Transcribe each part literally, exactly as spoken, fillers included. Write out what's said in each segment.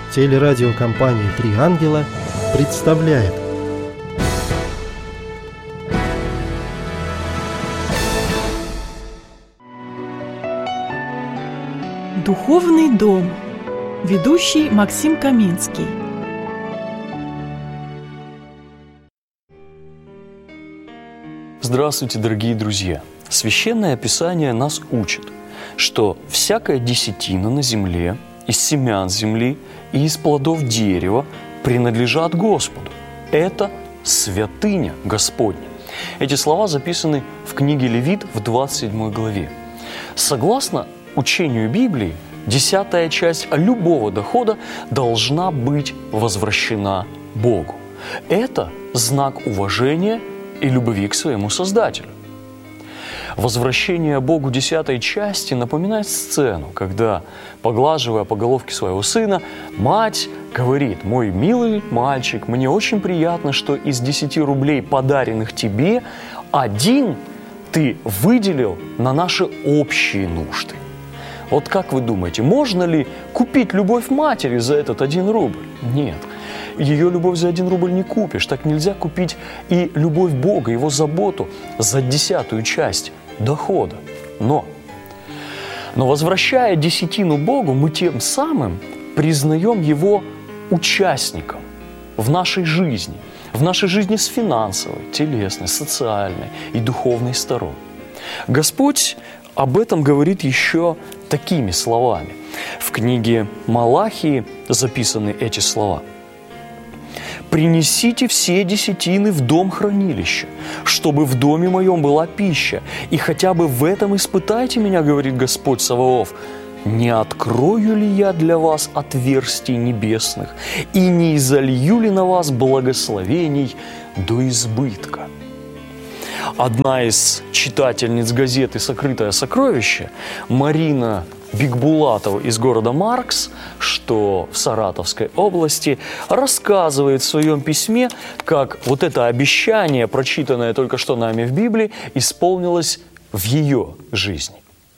Телерадиокомпания «Три ангела» представляет. Духовный дом. Ведущий Максим Каминский. Здравствуйте, дорогие друзья! Священное Писание нас учит, что всякая десятина на земле, из семян земли и из плодов дерева принадлежат Господу. Это святыня Господня. Эти слова записаны в книге Левит в двадцать седьмой главе. Согласно учению Библии, десятая часть любого дохода должна быть возвращена Богу. Это знак уважения и любви к своему Создателю. Возвращение Богу десятой части напоминает сцену, когда, поглаживая по головке своего сына, мать говорит: «Мой милый мальчик, мне очень приятно, что из десяти рублей, подаренных тебе, один ты выделил на наши общие нужды». Вот как вы думаете, можно ли купить любовь матери за этот один рубль? Нет. Ее любовь за один рубль не купишь. Так нельзя купить и любовь Бога, Его заботу за десятую часть дохода. Но, но возвращая десятину Богу, мы тем самым признаем Его участником в нашей жизни, в нашей жизни с финансовой, телесной, социальной и духовной стороной. Господь об этом говорит еще такими словами. В книге Малахии записаны эти слова: «Принесите все десятины в дом хранилища, чтобы в доме моем была пища, и хотя бы в этом испытайте меня, говорит Господь Саваоф, не открою ли я для вас отверстий небесных, и не изолью ли на вас благословений до избытка». Одна из читательниц газеты «Сокрытое сокровище», Марина Бикбулатова из города Маркс, что в Саратовской области, рассказывает в своем письме, как вот это обещание, прочитанное только что нами в Библии, исполнилось в ее жизни.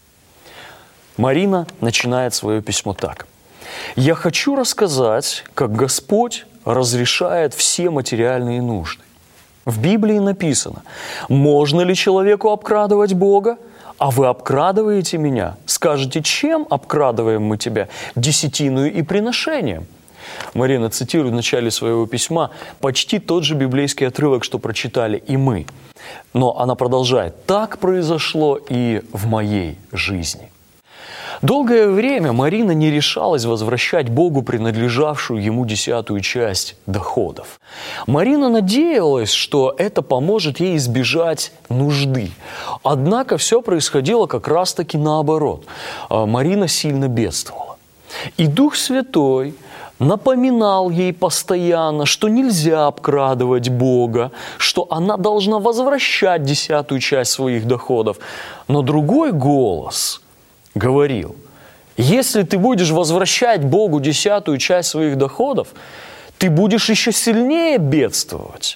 Марина начинает свое письмо так: «Я хочу рассказать, как Господь разрешает все материальные нужды. В Библии написано: можно ли человеку обкрадывать Бога? А вы обкрадываете меня. Скажете, чем обкрадываем мы тебя? Десятиною и приношением». Марина цитирует в начале своего письма почти тот же библейский отрывок, что прочитали и мы. Но она продолжает: «Так произошло и в моей жизни». Долгое время Марина не решалась возвращать Богу принадлежавшую ему десятую часть доходов. Марина надеялась, что это поможет ей избежать нужды. Однако все происходило как раз-таки наоборот. Марина сильно бедствовала. И Дух Святой напоминал ей постоянно, что нельзя обкрадывать Бога, что она должна возвращать десятую часть своих доходов. Но другой голос говорил: если ты будешь возвращать Богу десятую часть своих доходов, ты будешь еще сильнее бедствовать.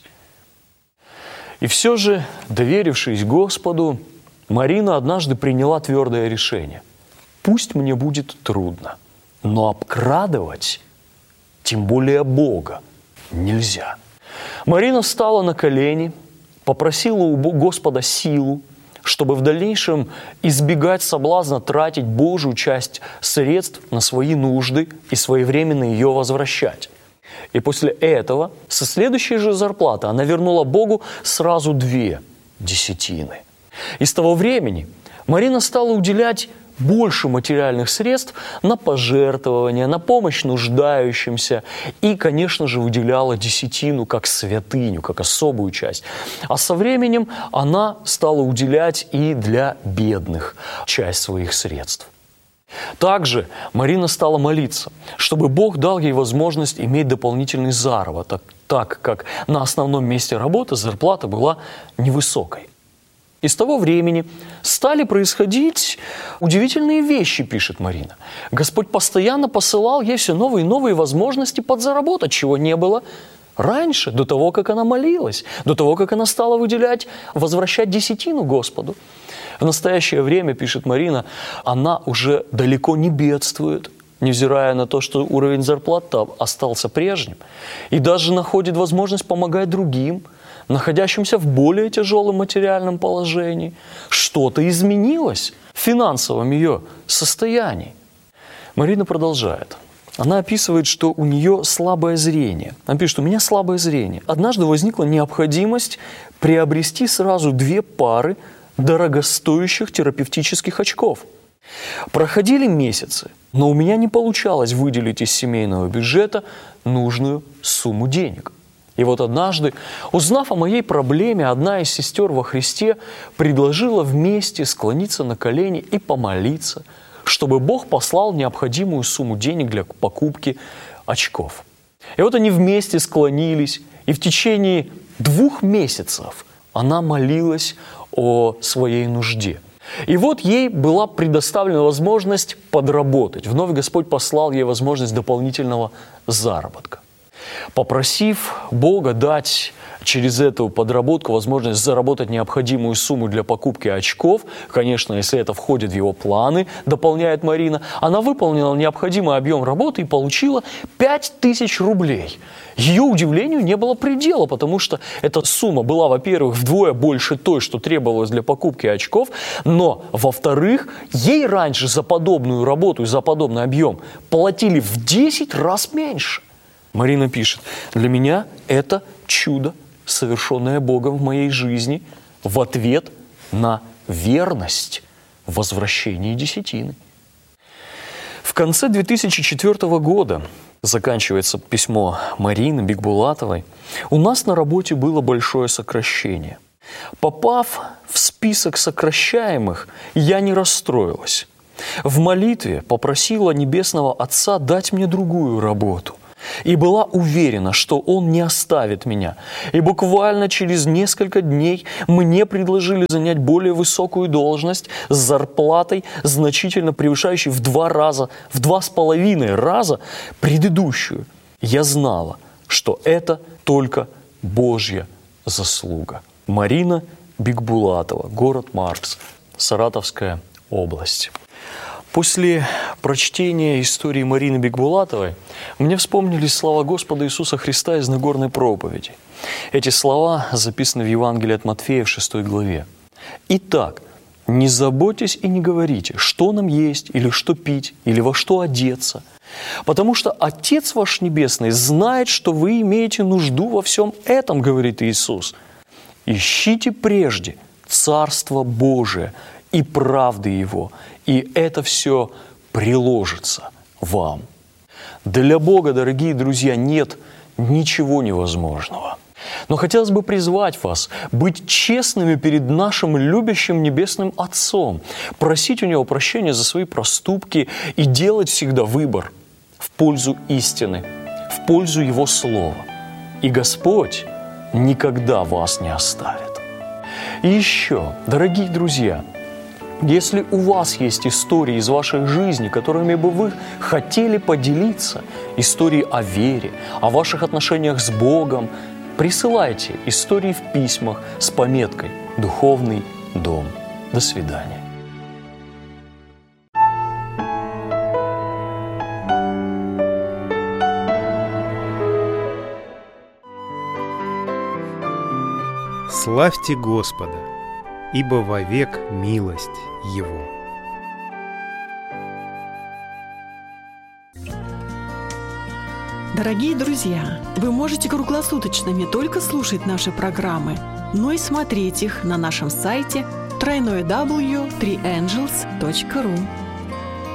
И все же, доверившись Господу, Марина однажды приняла твердое решение: пусть мне будет трудно, но обкрадывать, тем более Бога, нельзя. Марина встала на колени, попросила у Господа силу, чтобы в дальнейшем избегать соблазна тратить Божью часть средств на свои нужды и своевременно ее возвращать. И после этого, со следующей же зарплаты, она вернула Богу сразу две десятины. И с того времени Марина стала уделять больше материальных средств на пожертвования, на помощь нуждающимся и, конечно же, выделяла десятину как святыню, как особую часть. А со временем она стала уделять и для бедных часть своих средств. Также Марина стала молиться, чтобы Бог дал ей возможность иметь дополнительный заработок, так как на основном месте работы зарплата была невысокой. И с того времени стали происходить удивительные вещи, пишет Марина. Господь постоянно посылал ей все новые и новые возможности подзаработать, чего не было раньше, до того, как она молилась, до того, как она стала выделять, возвращать десятину Господу. В настоящее время, пишет Марина, она уже далеко не бедствует, невзирая на то, что уровень зарплаты остался прежним, и даже находит возможность помогать другим, находящимся в более тяжелом материальном положении. Что-то изменилось в финансовом ее состоянии. Марина продолжает. Она описывает, что у нее слабое зрение. Она пишет, у меня слабое зрение. Однажды возникла необходимость приобрести сразу две пары дорогостоящих терапевтических очков. Проходили месяцы, но у меня не получалось выделить из семейного бюджета нужную сумму денег. И вот однажды, узнав о моей проблеме, одна из сестер во Христе предложила вместе склониться на колени и помолиться, чтобы Бог послал необходимую сумму денег для покупки очков. И вот они вместе склонились, и в течение двух месяцев она молилась о своей нужде. И вот ей была предоставлена возможность подработать. Вновь Господь послал ей возможность дополнительного заработка. Попросив Бога дать через эту подработку возможность заработать необходимую сумму для покупки очков, конечно, если это входит в его планы, дополняет Марина, она выполнила необходимый объем работы и получила пять тысяч рублей. Ее удивлению не было предела, потому что эта сумма была, во-первых, вдвое больше той, что требовалось для покупки очков, но, во-вторых, ей раньше за подобную работу и за подобный объем платили в десять раз меньше. Марина пишет, для меня это чудо, совершенное Богом в моей жизни, в ответ на верность в возвращении десятины. В конце две тысячи четвёртого года, заканчивается письмо Марины Бикбулатовой, у нас на работе было большое сокращение. Попав в список сокращаемых, я не расстроилась. В молитве попросила Небесного Отца дать мне другую работу. И была уверена, что Он не оставит меня. И буквально через несколько дней мне предложили занять более высокую должность с зарплатой, значительно превышающей в два раза, в два с половиной раза предыдущую. Я знала, что это только Божья заслуга. Марина Бикбулатова, город Маркс, Саратовская область. После прочтения истории Марины Бикбулатовой мне вспомнились слова Господа Иисуса Христа из Нагорной проповеди. Эти слова записаны в Евангелии от Матфея в шестой главе. «Итак, не заботьтесь и не говорите, что нам есть, или что пить, или во что одеться, потому что Отец ваш Небесный знает, что вы имеете нужду во всем этом, говорит Иисус. Ищите прежде Царство Божие и правды Его, и это все приложится вам». Для Бога, дорогие друзья, нет ничего невозможного. Но хотелось бы призвать вас быть честными перед нашим любящим Небесным Отцом, просить у Него прощения за свои проступки и делать всегда выбор в пользу истины, в пользу Его Слова. И Господь никогда вас не оставит. И еще, дорогие друзья, если у вас есть истории из вашей жизни, которыми бы вы хотели поделиться, истории о вере, о ваших отношениях с Богом, присылайте истории в письмах с пометкой «Духовный дом». До свидания. Славьте Господа, ибо вовек милость Его. Дорогие друзья, вы можете круглосуточно не только слушать наши программы, но и смотреть их на нашем сайте дабл ю дабл ю дабл ю точка три энджелс точка ру.